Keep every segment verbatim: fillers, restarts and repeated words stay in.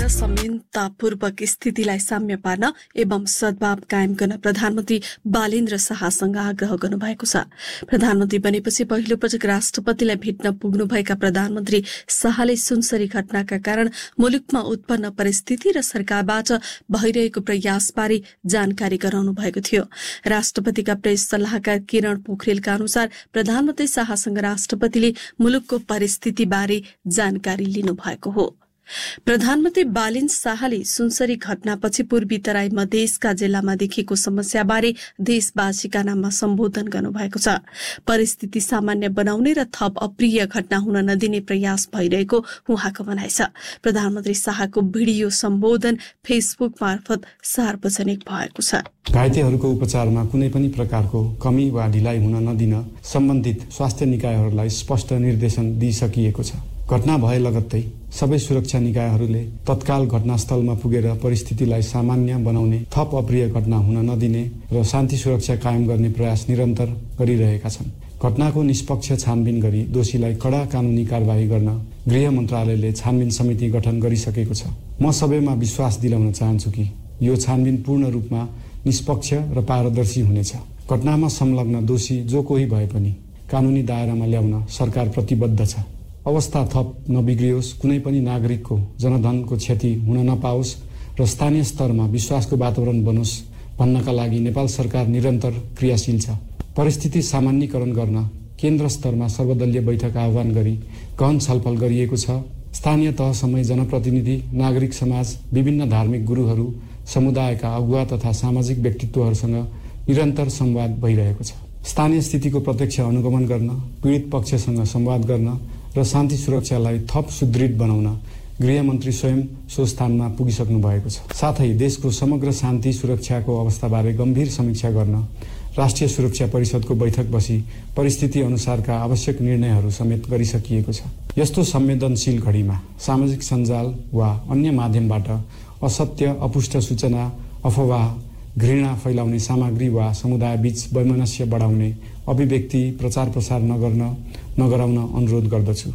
संहितापूर्वक स्थितिलाई साम्य पार्न एवं सद्भाव कायम गर्न प्रधानमन्त्री बालेन्द्र शाहसँग आग्रह गर्नुभएको छ। प्रधानमन्त्री बनेपछि पहिलो पटक राष्ट्रपतिलाई भेट्न पुग्नुभएका प्रधानमन्त्री शाहले सुनसरी घटनाका कारण मुलुकमा उत्पन्न परिस्थिति र सरकारबाट भइरहेको प्रयासबारे जानकारी गराउनु भएको थियो। राष्ट्रपतिका प्रेस सल्लाहकार किरण पोखरेलका अनुसार प्रधानमन्त्री शाहसँग राष्ट्रपतिले मुलुकको परिस्थितिबारे जानकारी लिनुभएको हो। प्रधानमन्त्री बालेन्द्र शाहले सुनसरी घटनापछि पूर्वी तराई मधेसका जिल्लामा देखिएको समस्याबारे देशवासीका नाममा सम्बोधन गर्नुभएको छ। परिस्थिति सामान्य बनाउने र थप अप्रिय घटना हुन नदिने प्रयास भइरहेको उहाँको भनाइ छ। प्रधानमन्त्री शाहको भिडियो सम्बोधन फेसबुक मार्फत सार्वजनिक भएको छ। घाइतेहरूको उपचारमा कुनै पनि प्रकारको कमी वा ढिलाइ हुन नदिन सम्बन्धित स्वास्थ्य निकायहरूलाई स्पष्ट निर्देशन दिइसकिएको छ। घटना भए लगत्तै सबै सुरक्षा निकायहरूले तत्काल घटनास्थलमा पुगेर परिस्थितिलाई सामान्य बनाउने, थप अप्रिय घटना हुन नदिने र शान्ति सुरक्षा कायम गर्ने प्रयास निरन्तर गरिरहेका छन्। घटनाको निष्पक्ष छानबिन गरी दोषीलाई कडा कानूनी कारबाही गर्न गृह मन्त्रालयले छानबिन समिति गठन गरिसकेको छ। म सबैमा विश्वास दिलाउन चाहन्छु कि यो छानबिन पूर्ण रूपमा निष्पक्ष र पारदर्शी हुनेछ। घटनामा संलग्न दोषी जो कोही भए पनि कानूनी दायरामा ल्याउन सरकार प्रतिबद्ध छ। अवस्था थप नबिग्रियोस्, कुनै पनि नागरिकको जनधनको क्षति हुन नपाओस् र स्थानीय स्तरमा विश्वासको वातावरण बनोस् भन्नका लागि नेपाल सरकार निरन्तर क्रियाशील छ। परिस्थिति सामान्यीकरण गर्न केन्द्र स्तरमा सर्वदलीय बैठक आह्वान गरी गहन छलफल गरिएको छ। स्थानीय तहसम्मै जनप्रतिनिधि, नागरिक समाज, विभिन्न धार्मिक गुरुहरू, समुदायका अगुवा तथा सामाजिक व्यक्तित्वहरूसँग निरन्तर संवाद भइरहेको छ। स्थानीय स्थितिको प्रत्यक्ष अनुगमन गर्न, पीडित पक्षसँग संवाद गर्न र शान्ति सुरक्षालाई थप सुदृढ बनाउन गृहमन्त्री स्वयं सो स्थानमा पुगिसक्नु भएको छ। साथै देशको समग्र शान्ति सुरक्षाको अवस्थाबारे गम्भीर समीक्षा गर्न राष्ट्रिय सुरक्षा परिषदको बैठक बसी परिस्थिति अनुसारका आवश्यक निर्णयहरू समेत गरिसकिएको छ। यस्तो संवेदनशील घडीमा सामाजिक सञ्जाल वा अन्य माध्यमबाट असत्य, अपुष्ट सूचना, अफवाह, घृणा फैलाउने सामग्री वा समुदायबीच वैमनस्य बढाउने अभिव्यक्ति प्रचार प्रसार नगर्न नगराउन अनुरोध गर्दछु।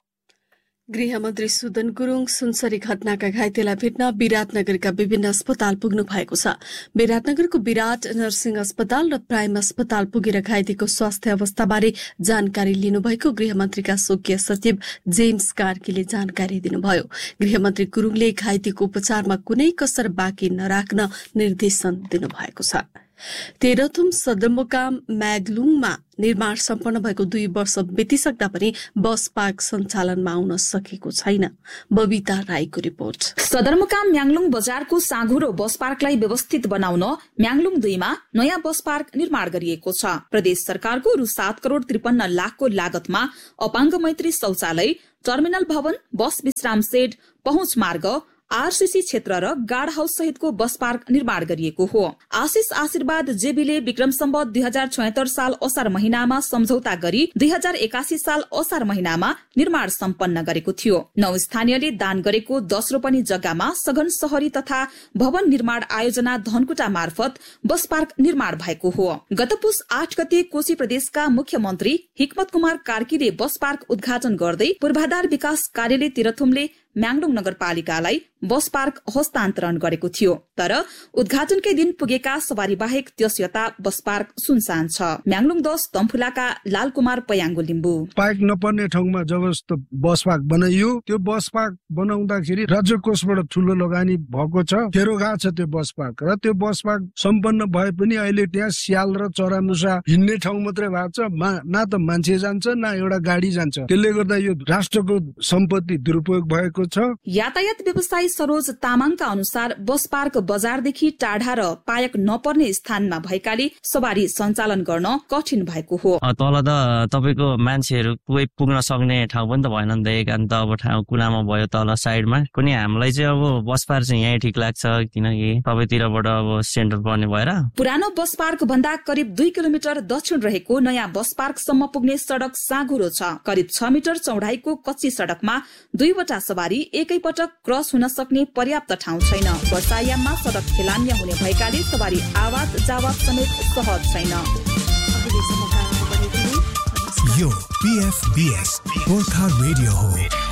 गृहमन्त्री सुदन गुरुङ सुनसरी घटनाका घाइतेलाई भेट्न विराटनगरका विभिन्न अस्पताल पुग्नु भएको छ। विराटनगरको विराट नर्सिङ अस्पताल र प्राइम अस्पताल पुगेर घाइतेको स्वास्थ्य अवस्थाबारे जानकारी लिनुभएको गृहमन्त्रीका स्वकीय सचिव जेम्स कार्कीले जानकारी दिनुभयो। गृहमन्त्री गुरुङले घाइतेको उपचारमा कुनै कसर बाँकी नराख्न निर्देशन दिनुभएको छ। तेह्रथुम सदरमुकाम म्याग्लुङमा निर्माण सम्पन्न भएको दुई वर्ष बितिसक्दा पनि बस पार्क सञ्चालनमा आउन सकेको छैन। बबिता राईको रिपोर्ट। सदरमुकाम म्याग्लुङ बजारको साँघुरो बस पार्कलाई व्यवस्थित बनाउन म्याग्लुङ दुईमा नयाँ बस पार्क निर्माण गरिएको छ। प्रदेश सरकारको रु सात करोड़ त्रिपन्न लाखको लागतमा अपाङ्ग मैत्री शौचालय, टर्मिनल भवन, बस विश्राम सेड, पहुँच मार्ग, आरसीसी क्षेत्र र गार्ड हाउस सहितको बस पार्क निर्माण गरिएको हो। आशिष आशीर्वाद जेबीले विक्रम सम्वत दुई हजार छयत्तर साल असार महिनामा सम्झौता गरी दुई हजार एकासी साल असार महिनामा निर्माण सम्पन्न गरेको थियो। नौ स्थानीयले दान गरेको दस रोपनी जग्गामा सघन शहरी तथा भवन निर्माण आयोजना धनकुटा मार्फत बस पार्क निर्माण भएको हो। गत पुस आठ गते कोशी प्रदेशका मुख्यमन्त्री हिक्मत कुमार कार्कीले बस पार्क उद्घाटन गर्दै पूर्वाधार विकास कार्यालय तेह्रथुमले म्याग्लुङ नगरपालिकालाई बस पार्क हस्तान्तरण गरेको थियो। तर उद्घाटनकै दिन पुगेका सवारी बाहेक त्यस यता बस पार्क सुनसान छ। म्याग्लुङ दस तम्फुलाका लाल कुमार पयाङ्गो लिम्बू। पार्क नपर्ने ठाउँमा जब बस पार्क बनाइयो, त्यो बस पार्क बनाउँदाखेरि राज्य कोषबाट ठूलो लगानी भएको छ। खेरो गएको छ त्यो बस पार्क र त्यो बस पार्क सम्पन्न भए पनि अहिले त्यहाँ स्याल र चरामुसा हिँड्ने ठाउँ मात्रै भएको छ। न त मान्छे जान्छ न एउटा गाडी जान्छ। त्यसले गर्दा यो राष्ट्रको सम्पत्ति दुरुपयोग भएको छ। यातायात व्यवसायी सरोज तामाङका अनुसार बस पार्क बजारदेखि टाढा र पायक नपर्ने स्थानमा भएकाले सवारी सञ्चालन गर्न कठिन भएको हो। तल त तपाईको मान्छेहरू कोही पुग्न सक्ने ठाउँ पनि त भएन नि त। एक अन्त अब ठाउँ कुनामा भयो तल साइडमा पनि। हामीलाई चाहिँ अब बस पार्क चाहिँ यहीँ ठिक लाग्छ, किनकि सबैतिरबाट अब सेन्टर पर्ने भएर। पुरानो बस पार्क भन्दा करिब दुई किलोमिटर दक्षिण रहेको नयाँ बस पार्कसम्म पुग्ने सड़क साँघुरो छ। करिब छ मिटर चौडाइको कच्ची सड़कमा दुईवटा सवारी एकैपटक क्रस हुन सक्ने पर्याप्त ठाउँ छैन। वर्षायाममा सड़क खेलान्य हुने भएकाले सवारी आवाज जावाज समेत सहज छैन। यो पीएफबीएस गोर्खा रेडियो हो।